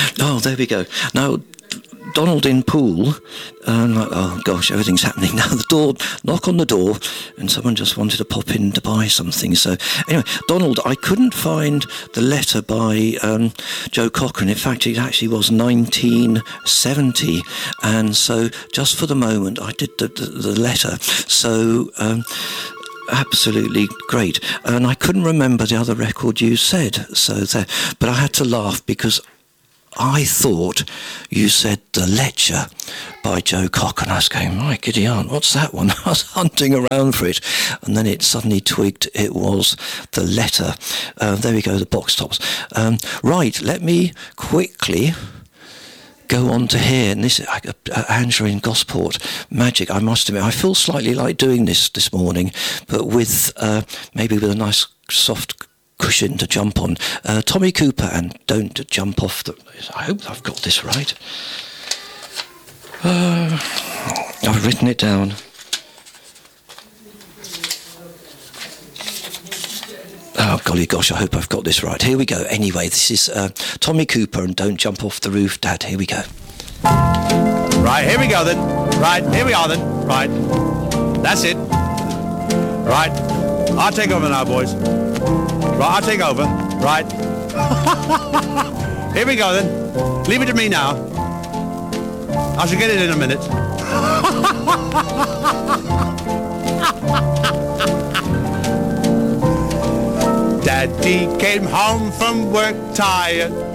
Oh, there we go. Now, Donald in pool, like, oh gosh, everything's happening now. Knock on the door, and someone just wanted to pop in to buy something. So anyway, Donald, I couldn't find the letter by Joe Cocker. In fact, it actually was 1970, and so just for the moment, I did the letter. So. Absolutely great. And I couldn't remember the other record you said, but I had to laugh because I thought you said The Lecture by Joe Cocker, and I was going, my giddy aunt, what's that one? I was hunting around for it, and then it suddenly twigged it was The Letter. There we go, the box tops. Right, let me quickly go on to here, and this Angela in Gosport, magic. I must admit, I feel slightly like doing this morning, but with maybe with a nice soft cushion to jump on. Tommy Cooper and Don't Jump Off the... I hope I've got this right. I've written it down. Oh, golly gosh, I hope I've got this right. Here we go. Anyway, this is Tommy Cooper and Don't Jump Off the Roof, Dad. Here we go. Right, here we go then. Right, here we are then. Right. That's it. Right. I'll take over now, boys. Right, I'll take over. Right. Here we go then. Leave it to me now. I shall get it in a minute. Daddy came home from work tired.